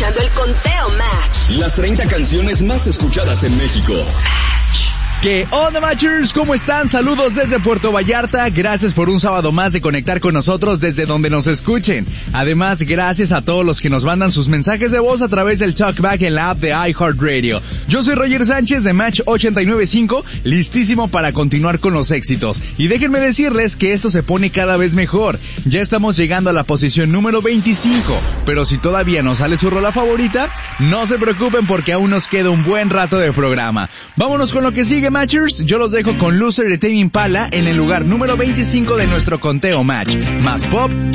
escuchando el Conteo Match. Las 30 canciones más escuchadas en México. ¿Qué onda, Matchers? ¿Cómo están? Saludos desde Puerto Vallarta. Gracias por un sábado más de conectar con nosotros desde donde nos escuchen. Además, gracias a todos los que nos mandan sus mensajes de voz a través del TalkBack en la app de iHeartRadio. Yo soy Roger Sánchez de Match 89.5, listísimo para continuar con los éxitos. Y déjenme decirles que esto se pone cada vez mejor. Ya estamos llegando a la posición número 25. Pero si todavía no sale su rola favorita, no se preocupen porque aún nos queda un buen rato de programa. Vámonos con lo que sigue, Matchers. Yo los dejo con Loser de Tame Impala en el lugar número 25 de nuestro conteo Match. Más pop